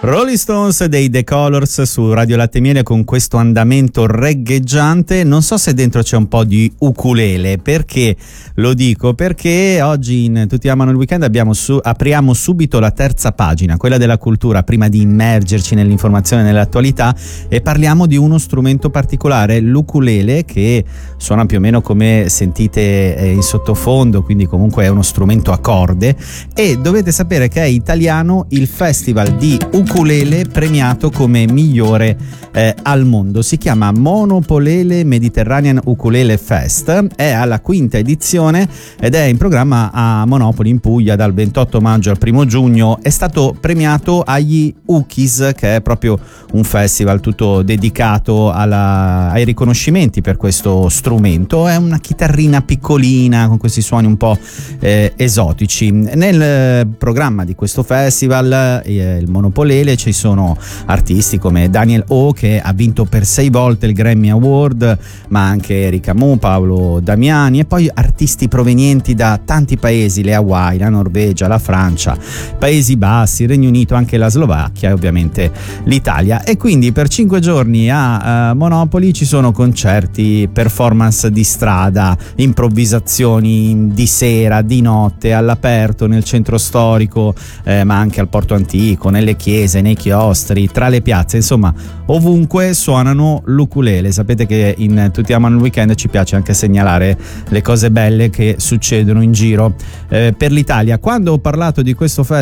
Rolling Stones dei The Colors su Radio Latte e Miele con questo andamento reggaeggiante. Non so se dentro c'è un po' di ukulele. Perché lo dico? Perché oggi in Tutti amano il weekend apriamo subito la terza pagina, quella della cultura, prima di immergerci nell'informazione e nell'attualità, e parliamo di uno strumento particolare, l'ukulele, che suona più o meno come sentite in sottofondo, quindi comunque è uno strumento a corde, e dovete sapere che è italiano il festival di ukulele premiato come migliore al mondo. Si chiama Monopolele Mediterranean Ukulele Fest, è alla quinta edizione ed è in programma a Monopoli in Puglia dal 28 maggio al 1 giugno. È stato premiato agli Ukis, che è proprio un festival tutto dedicato ai riconoscimenti per questo strumento. È una chitarrina piccolina con questi suoni un po' esotici. Nel programma di questo festival, il Monopolele, ci sono artisti come Daniel O, che ha vinto per 6 volte il Grammy Award, ma anche Erika Mu, Paolo Damiani, e poi artisti provenienti da tanti paesi, le Hawaii, la Norvegia, la Francia, Paesi Bassi, il Regno Unito, anche la Slovacchia e ovviamente l'Italia. E quindi per 5 giorni a Monopoli ci sono concerti, performance di strada, improvvisazioni di sera, di notte, all'aperto, nel centro storico, ma anche al Porto Antico, nelle chiese, nei chiostri, tra le piazze, insomma ovunque suonano l'ukulele. Sapete che in Tutti amano il weekend ci piace anche segnalare le cose belle che succedono in giro per l'Italia. Quando ho parlato di questo